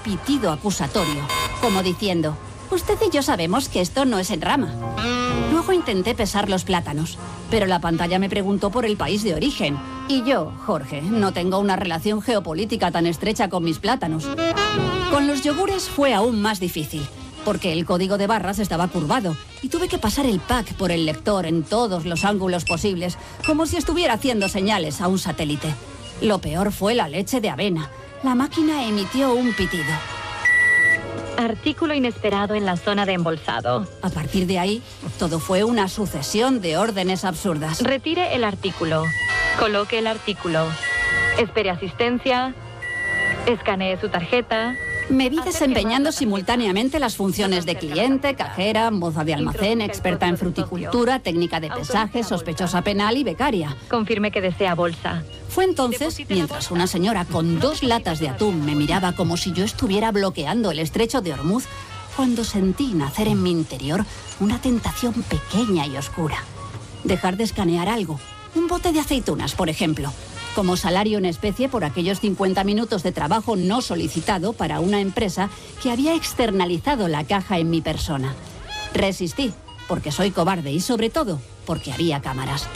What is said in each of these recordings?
pitido acusatorio, como diciendo: usted y yo sabemos que esto no es en rama. Luego intenté pesar los plátanos, pero la pantalla me preguntó por el país de origen. Y yo, Jorge, no tengo una relación geopolítica tan estrecha con mis plátanos. Con los yogures fue aún más difícil, porque el código de barras estaba curvado y tuve que pasar el pack por el lector en todos los ángulos posibles, como si estuviera haciendo señales a un satélite. Lo peor fue la leche de avena. La máquina emitió un pitido. Artículo inesperado en la zona de embolsado. A partir de ahí, todo fue una sucesión de órdenes absurdas. Retire el artículo. Coloque el artículo. Espere asistencia. Escanee su tarjeta. Me vi desempeñando simultáneamente las funciones de cliente, cajera, moza de almacén, experta en fruticultura, técnica de pesaje, sospechosa penal y becaria. Confirme que desea bolsa. Fue entonces, mientras una señora con 2 latas de atún me miraba como si yo estuviera bloqueando el estrecho de Hormuz, cuando sentí nacer en mi interior una tentación pequeña y oscura. Dejar de escanear algo. Un bote de aceitunas, por ejemplo, como salario en especie por aquellos 50 minutos de trabajo no solicitado para una empresa que había externalizado la caja en mi persona. Resistí, porque soy cobarde y sobre todo porque había cámaras.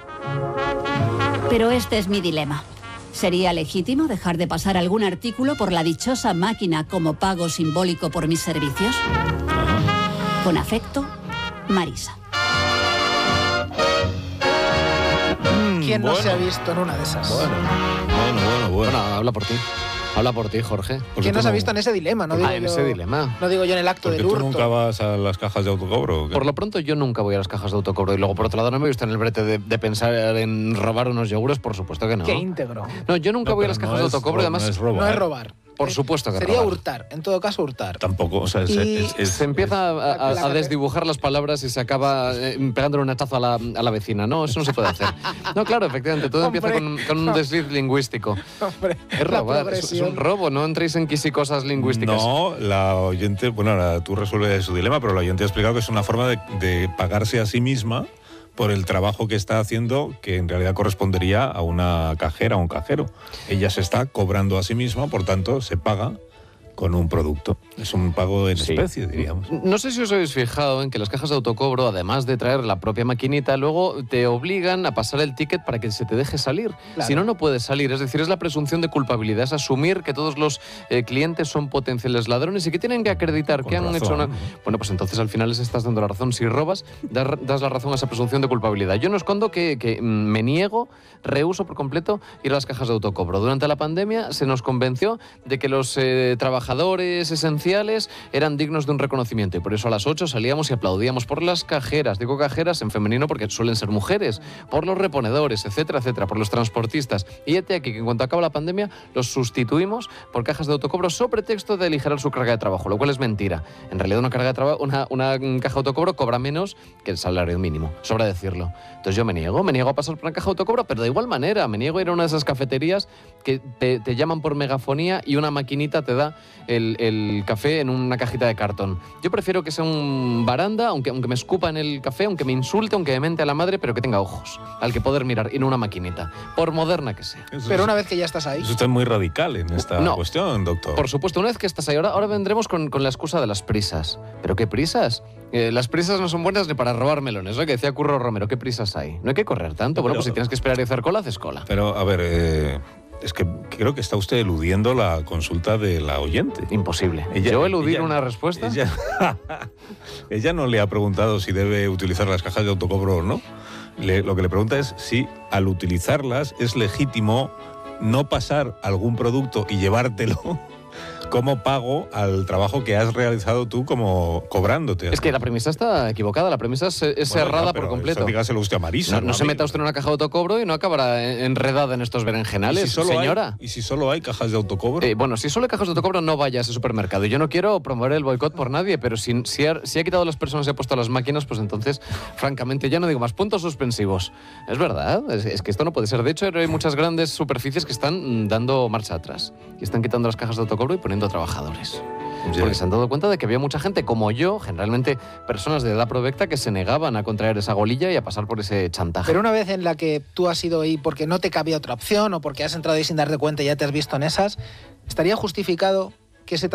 Pero este es mi dilema. ¿Sería legítimo dejar de pasar algún artículo por la dichosa máquina como pago simbólico por mis servicios? Con afecto, Marisa. ¿Quién no se ha visto en una de esas? Bueno, habla por ti. Habla por ti, Jorge. ¿Quién no se ha visto en ese dilema? No digo en ese dilema. No digo yo en el acto del hurto. ¿Tú nunca vas a las cajas de autocobro? Por lo pronto yo nunca voy a las cajas de autocobro. Y luego, por otro lado, no me he visto en el brete de pensar en robar unos yogures, por supuesto que no. ¡Qué íntegro! No, yo nunca voy a las cajas de autocobro. Además, no es robar. Por supuesto que sería robar. Hurtar, en todo caso hurtar. Tampoco, o sea, se empieza a desdibujar las palabras y se acaba pegándole un hachazo a la vecina. No, eso no se puede hacer. No, claro, efectivamente, todo empieza con un desliz lingüístico. Hombre, es robar, es un robo, no entréis en quisicosas lingüísticas. No, la oyente, bueno, ahora tú resuelves su dilema, pero la oyente ha explicado que es una forma de pagarse a sí misma por el trabajo que está haciendo, que en realidad correspondería a una cajera o un cajero. Ella se está cobrando a sí misma, por tanto, se paga con un producto. Es un pago en especie, diríamos. No sé si os habéis fijado en que las cajas de autocobro, además de traer la propia maquinita, luego te obligan a pasar el ticket para que se te deje salir. Claro. Si no, no puedes salir. Es decir, es la presunción de culpabilidad. Es asumir que todos los clientes son potenciales ladrones y que tienen que acreditar que han hecho una... Bueno, pues entonces al final les estás dando la razón. Si robas, das la razón a esa presunción de culpabilidad. Yo no escondo que me niego, rehúso por completo ir a las cajas de autocobro. Durante la pandemia se nos convenció de que los trabajadores esenciales eran dignos de un reconocimiento y por eso a las 8 salíamos y aplaudíamos por las cajeras, digo cajeras en femenino porque suelen ser mujeres, por los reponedores, etcétera, etcétera, por los transportistas. Y este aquí que en cuanto acaba la pandemia los sustituimos por cajas de autocobro sobre pretexto de aligerar su carga de trabajo, lo cual es mentira. En realidad una carga de trabajo, una caja de autocobro cobra menos que el salario mínimo, sobra decirlo. Entonces yo me niego a pasar por una caja de autocobro, pero de igual manera me niego a ir a una de esas cafeterías que te llaman por megafonía y una maquinita te da el café en una cajita de cartón. Yo prefiero que sea un baranda, aunque me escupa en el café, aunque me insulte, aunque me mente a la madre, pero que tenga ojos al que poder mirar y no una maquinita, por moderna que sea. Pero una vez que ya estás ahí... Usted es muy radical en esta cuestión, doctor. Por supuesto, una vez que estás ahí. Ahora vendremos con la excusa de las prisas. ¿Pero qué prisas? Las prisas no son buenas ni para robar melones, ¿no? Que decía Curro Romero, ¿qué prisas hay? No hay que correr tanto. Bueno, pues si tienes que esperar y hacer cola, haces cola. Pero, a ver... Es que creo que está usted eludiendo la consulta de la oyente. Imposible. ¿Yo eludir una respuesta? Ella no le ha preguntado si debe utilizar las cajas de autocobro o no. Lo que le pregunta es si al utilizarlas es legítimo no pasar algún producto y llevártelo como pago al trabajo que has realizado tú como cobrándote. Es que la premisa está equivocada, la premisa es errada por completo. Dígaselo usted a Marisa. No se meta usted en una caja de autocobro y no acabará enredada en estos berenjenales, señora. ¿Y si solo hay cajas de autocobro? Bueno, si solo hay cajas de autocobro, no vaya a ese supermercado. Y yo no quiero promover el boicot por nadie, pero si ha quitado a las personas y ha puesto a las máquinas, pues entonces, francamente, ya no digo más, puntos suspensivos. Es verdad, es que esto no puede ser. De hecho, hay muchas grandes superficies que están dando marcha atrás, que están quitando las cajas de autocobro y poniendo a trabajadores. Porque se han dado cuenta de que había mucha gente como yo, generalmente personas de edad provecta, que se negaban a contraer esa golilla y a pasar por ese chantaje. Pero una vez en la que tú has ido ahí porque no te cabía otra opción o porque has entrado ahí sin darte cuenta y ya te has visto en esas, ¿estaría justificado que ese